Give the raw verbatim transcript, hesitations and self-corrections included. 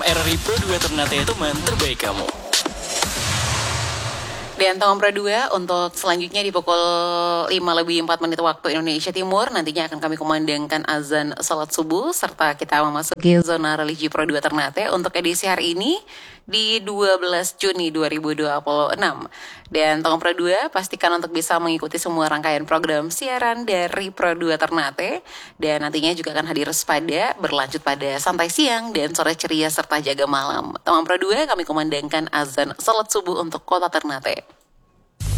R R I Pro dua Ternate teman terbaik kamu. Dan Tongam Pro dua untuk selanjutnya di pukul lima lebih empat menit waktu Indonesia Timur nantinya akan kami kumandangkan azan salat subuh serta kita memasuki zona religi Pro dua Ternate untuk edisi hari ini di dua belas Juni dua ribu dua puluh enam. Dan Tongam Pro dua pastikan untuk bisa mengikuti semua rangkaian program siaran dari Pro dua Ternate dan nantinya juga akan hadir sepada berlanjut pada santai siang dan sore ceria serta jaga malam. Tongam Pro dua kami kumandangkan azan salat subuh untuk kota Ternate.